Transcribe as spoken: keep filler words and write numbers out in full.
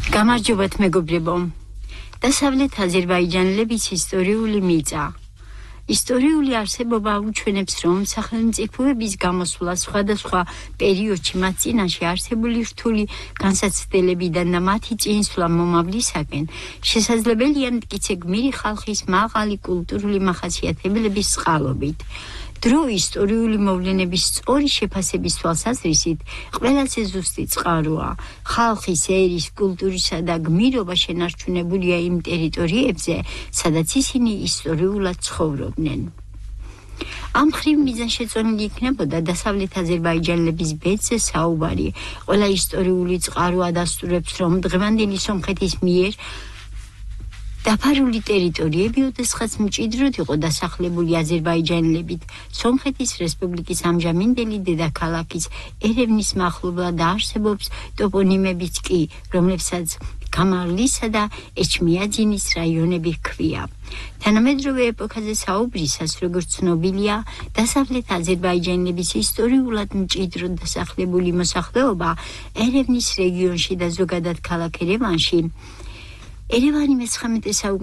გამარჯობათ მეგობრებო. დასავლეთ აზერბაიჯანელების ისტორიული მიწა. ისტორიული არსებობა აუჩვენებს, რომ სახელმწიფოების გამოსვლა სხვადასხვა პერიოდში მათ წინაშე არსებული რთული განსაცდელებიდან და მათი წინსვლა მომავლისაკენ შესაძლებელია მტკიცე გმირი ხალხის მაღალი კულტურული მახასიათებლების წყალობით. დრო ისტორიული მოვლენების სწორი შეფასების თვალსაზრისით ყველაზე ზუსტი წყაროა. ხალხის ერის, კულტურისა და გმირობა შენარჩუნებულია იმ ტერიტორიებზე, სადაც ისინი ისტორიულად ცხოვრობდნენ. ამ მხრივ მიზანშეწონილი იქნებოდა დასავლეთ აზერბაიჯანელების ბედზე საუბარი. ყველა ისტორიული წყარო ადასტურებს, რომ დღევანდელი სომხეთის მიერ დაფარული ტერიტორიები ოდესღაც მჭიდროდ იყო დასახლებული აზერბაიჯანელებით. სომხეთის რესპუბლიკის ამჟამინდელი დედაქალაქის ერევნის მახლობლად არსებობს ტოპონიმებიც კი, რომლებსაც გამარლისა და ეჩმიაძინის რაიონები ჰქვია. თანამედროვე ეპოქაზე საუბრისას, როგორც ცნობილია, დასავლეთ აზერბაიჯანელების ისტორიულად მჭიდროდ დასახლებული მოსახლეობა ერევნის რეგიონში და ზოგადად ქალაქ ერევანში ერევანი მეცხრამეტე საუკუნის